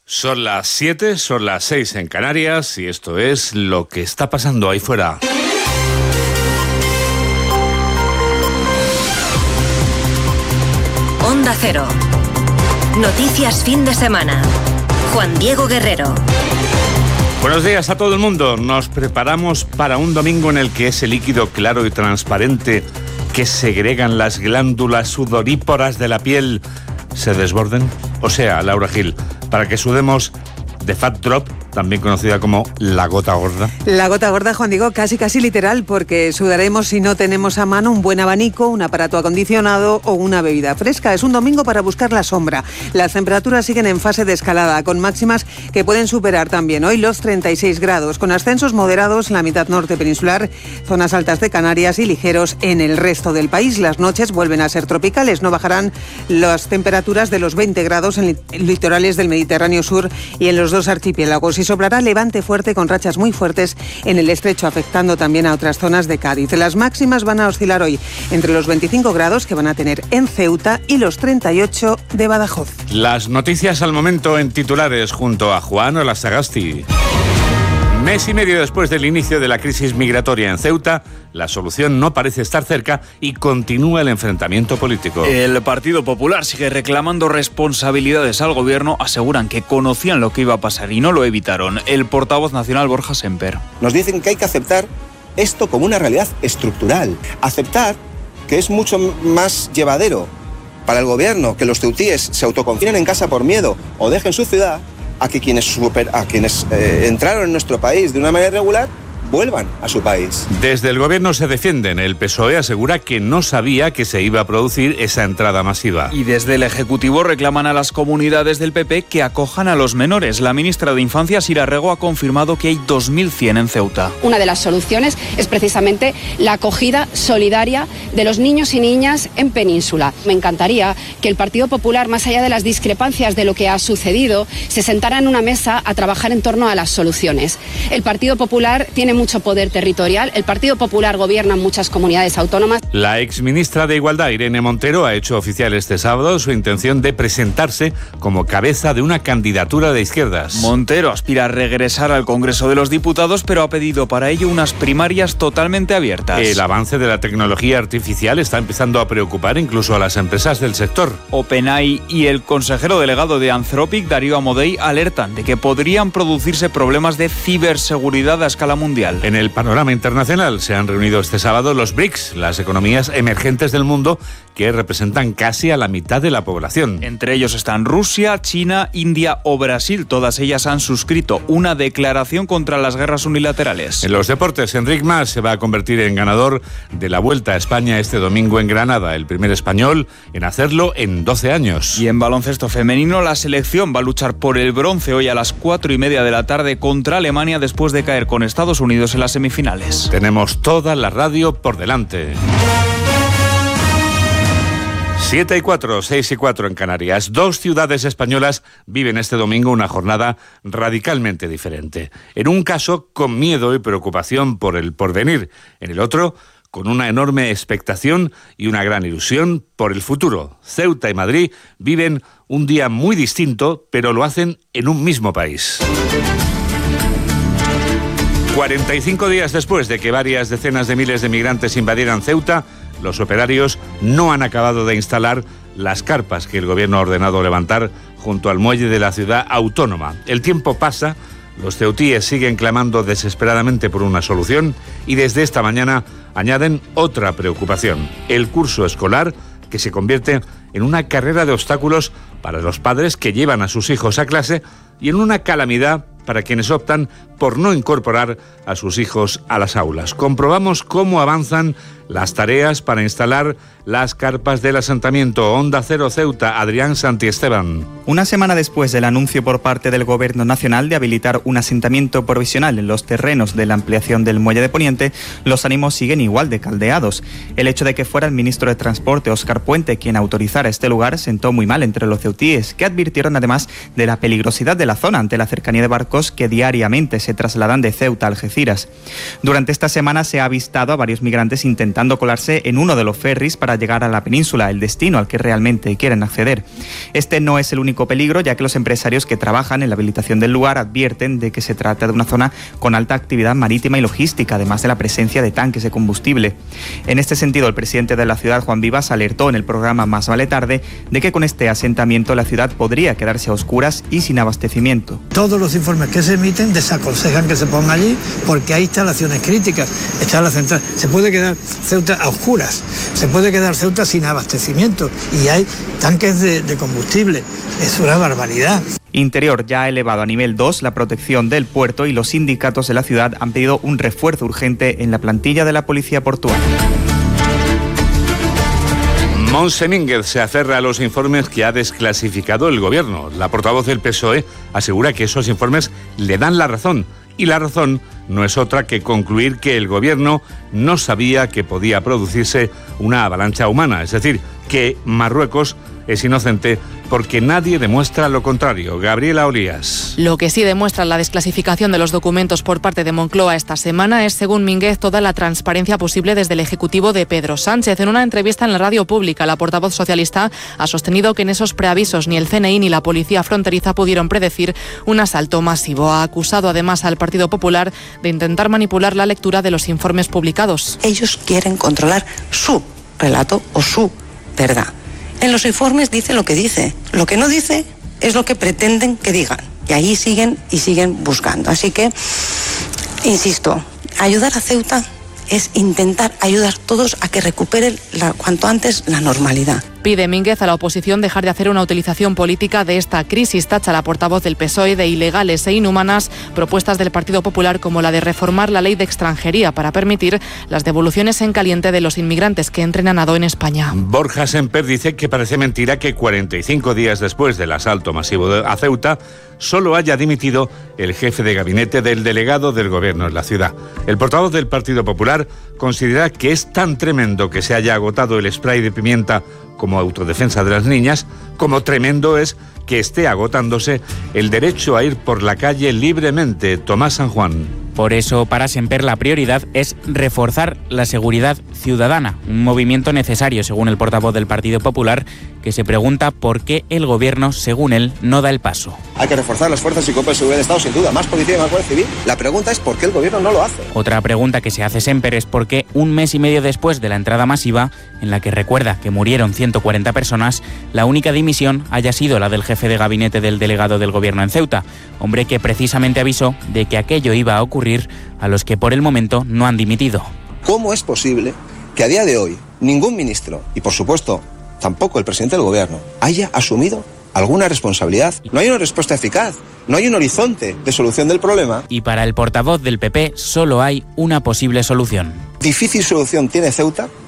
Son las 7, son las 6 en Canarias y esto es lo que está pasando ahí fuera. Onda Cero. Noticias fin de semana. Juan Diego Guerrero. Buenos días a todo el mundo. Nos preparamos para un domingo en el que ese líquido claro y transparente que segregan las glándulas sudoríparas de la piel se desborden. O sea, Laura Gil, para que sudemos de Fat Drop, también conocida como la gota gorda. La gota gorda, Juan Diego, casi literal, porque sudaremos si no tenemos a mano un buen abanico, un aparato acondicionado o una bebida fresca. Es un domingo para buscar la sombra. Las temperaturas siguen en fase de escalada, con máximas que pueden superar también hoy los 36 grados, con ascensos moderados en la mitad norte peninsular, zonas altas de Canarias y ligeros en el resto del país. Las noches vuelven a ser tropicales, no bajarán las temperaturas de los 20 grados en litorales del Mediterráneo Sur y en los dos archipiélagos. Y sobrará levante fuerte con rachas muy fuertes en el estrecho, afectando también a otras zonas de Cádiz. Las máximas van a oscilar hoy entre los 25 grados que van a tener en Ceuta y los 38 de Badajoz. Las noticias al momento en titulares junto a Juan Olasagasti. Mes y medio después del inicio de la crisis migratoria en Ceuta, la solución no parece estar cerca y continúa el enfrentamiento político. El Partido Popular sigue reclamando responsabilidades al gobierno. Aseguran que conocían lo que iba a pasar y no lo evitaron. El portavoz nacional Borja Semper. Nos dicen que hay que aceptar esto como una realidad estructural. Aceptar que es mucho más llevadero para el gobierno que los ceutíes se autoconfinen en casa por miedo o dejen su ciudad a que quienes entraron en nuestro país de una manera irregular vuelvan a su país. Desde el gobierno se defienden. El PSOE asegura que no sabía que se iba a producir esa entrada masiva. Y desde el Ejecutivo reclaman a las comunidades del PP que acojan a los menores. La ministra de Infancia, Sira Rego, ha confirmado que hay 2.100 en Ceuta. Una de las soluciones es precisamente la acogida solidaria de los niños y niñas en Península. Me encantaría que el Partido Popular, más allá de las discrepancias de lo que ha sucedido, se sentara en una mesa a trabajar en torno a las soluciones. El Partido Popular tiene mucho poder territorial. El Partido Popular gobierna en muchas comunidades autónomas. La exministra de Igualdad, Irene Montero, ha hecho oficial este sábado su intención de presentarse como cabeza de una candidatura de izquierdas. Montero aspira a regresar al Congreso de los Diputados, pero ha pedido para ello unas primarias totalmente abiertas. El avance de la tecnología artificial está empezando a preocupar incluso a las empresas del sector. OpenAI y el consejero delegado de Anthropic, Darío Amodei, alertan de que podrían producirse problemas de ciberseguridad a escala mundial. En el panorama internacional se han reunido este sábado los BRICS, las economías emergentes del mundo que representan casi a la mitad de la población. Entre ellos están Rusia, China, India o Brasil. Todas ellas han suscrito una declaración contra las guerras unilaterales. En los deportes, Enric Mas se va a convertir en ganador de la Vuelta a España este domingo en Granada, el primer español en hacerlo en 12 años. Y en baloncesto femenino, la selección va a luchar por el bronce hoy a las 4:30 de la tarde contra Alemania después de caer con Estados Unidos en las semifinales. Tenemos toda la radio por delante. 7:04, 6:04 en Canarias. Dos ciudades españolas viven este domingo una jornada radicalmente diferente. En un caso, con miedo y preocupación por el porvenir. En el otro, con una enorme expectación y una gran ilusión por el futuro. Ceuta y Madrid viven un día muy distinto, pero lo hacen en un mismo país. 45 días después de que varias decenas de miles de migrantes invadieran Ceuta, los operarios no han acabado de instalar las carpas que el gobierno ha ordenado levantar junto al muelle de la ciudad autónoma. El tiempo pasa, los ceutíes siguen clamando desesperadamente por una solución y desde esta mañana añaden otra preocupación: el curso escolar, que se convierte en una carrera de obstáculos para los padres que llevan a sus hijos a clase y en una calamidad para quienes optan por no incorporar a sus hijos a las aulas. Comprobamos cómo avanzan las tareas para instalar las carpas del asentamiento. Onda Cero Ceuta, Adrián Santiesteban. Una semana después del anuncio por parte del Gobierno Nacional de habilitar un asentamiento provisional en los terrenos de la ampliación del muelle de Poniente, los ánimos siguen igual de caldeados. El hecho de que fuera el ministro de Transporte, Óscar Puente, quien autorizara este lugar, sentó muy mal entre los ceutíes, que advirtieron además de la peligrosidad de la zona ante la cercanía de barcos Marruecos que diariamente se trasladan de Ceuta a Algeciras. Durante esta semana se ha avistado a varios migrantes intentando colarse en uno de los ferries para llegar a la península, el destino al que realmente quieren acceder. Este no es el único peligro, ya que los empresarios que trabajan en la habilitación del lugar advierten de que se trata de una zona con alta actividad marítima y logística, además de la presencia de tanques de combustible. En este sentido, el presidente de la ciudad, Juan Vivas, alertó en el programa Más vale tarde de que con este asentamiento la ciudad podría quedarse a oscuras y sin abastecimiento. Todos los informes que se emiten desaconsejan que se ponga allí porque hay instalaciones críticas, está la central. Se puede quedar Ceuta a oscuras, se puede quedar Ceuta sin abastecimiento y hay tanques de combustible. Es una barbaridad. Interior ya ha elevado a nivel 2 la protección del puerto y los sindicatos de la ciudad han pedido un refuerzo urgente en la plantilla de la policía portuaria. Montse Mínguez se aferra a los informes que ha desclasificado el gobierno. La portavoz del PSOE asegura que esos informes le dan la razón. Y la razón no es otra que concluir que el gobierno no sabía que podía producirse una avalancha humana. Es decir, que Marruecos es inocente porque nadie demuestra lo contrario. Gabriela Olías. Lo que sí demuestra la desclasificación de los documentos por parte de Moncloa esta semana es, según Mínguez, toda la transparencia posible desde el Ejecutivo de Pedro Sánchez. En una entrevista en la radio pública, la portavoz socialista ha sostenido que en esos preavisos ni el CNI ni la Policía Fronteriza pudieron predecir un asalto masivo. Ha acusado además al Partido Popular de intentar manipular la lectura de los informes publicados. Ellos quieren controlar su relato o su verdad. En los informes dice lo que dice. Lo que no dice es lo que pretenden que digan. Y ahí siguen y siguen buscando. Así que, insisto, ayudar a Ceuta es intentar ayudar todos a que recuperen cuanto antes la normalidad. Pide Mínguez a la oposición dejar de hacer una utilización política de esta crisis. Tacha la portavoz del PSOE de ilegales e inhumanas propuestas del Partido Popular como la de reformar la ley de extranjería para permitir las devoluciones en caliente de los inmigrantes que entren a nado en España. Borja Semper dice que parece mentira que 45 días después del asalto masivo a Ceuta solo haya dimitido el jefe de gabinete del delegado del gobierno en la ciudad. El portavoz del Partido Popular considera que es tan tremendo que se haya agotado el spray de pimienta como autodefensa de las niñas, como tremendo es que esté agotándose el derecho a ir por la calle libremente. Tomás San Juan. Por eso, para Semper, la prioridad es reforzar la seguridad ciudadana, un movimiento necesario, según el portavoz del Partido Popular, que se pregunta por qué el gobierno, según él, no da el paso. Hay que reforzar las fuerzas y cuerpos de seguridad del Estado, sin duda, más policía y más guardia civil. La pregunta es por qué el gobierno no lo hace. Otra pregunta que se hace Semper es por qué un mes y medio después de la entrada masiva, en la que recuerda que murieron 140 personas, la única dimisión haya sido la del jefe de gabinete del delegado del gobierno en Ceuta, hombre que precisamente avisó de que aquello iba a ocurrir a los que por el momento no han dimitido. ¿Cómo es posible que a día de hoy ningún ministro, y por supuesto tampoco el presidente del gobierno, haya asumido alguna responsabilidad? No hay una respuesta eficaz, no hay un horizonte de solución del problema. Y para el portavoz del PP solo hay una posible solución. Difícil solución tiene Ceuta